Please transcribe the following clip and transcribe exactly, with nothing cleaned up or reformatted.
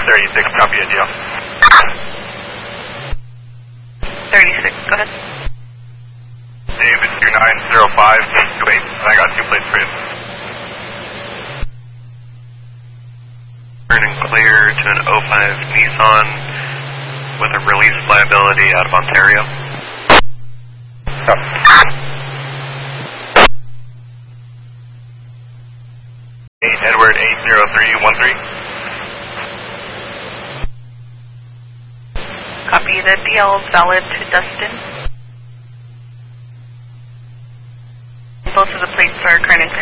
thirty-six, copy a deal. thirty-six, go ahead. David two nine zero five eight two eight, I got two plates for you. Turning clear to an oh five Nissan with a release liability out of Ontario. Oh. eight Edward eight zero three one three. Copy the D L valid to Dustin. Both of the plates are current and